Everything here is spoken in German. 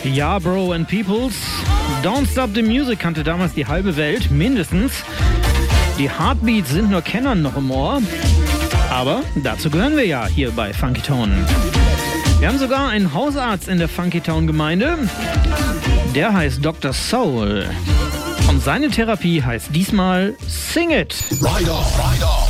Ja, Bro and Peoples. Don't Stop the Music kannte damals die halbe Welt, mindestens. Die Heartbeats sind nur Kennern noch im Ohr. Aber dazu gehören wir ja hier bei Funky Town. Wir haben sogar einen Hausarzt in der Funky Town Gemeinde. Der heißt Dr. Soul. Und seine Therapie heißt diesmal Sing It. Ride on, ride on.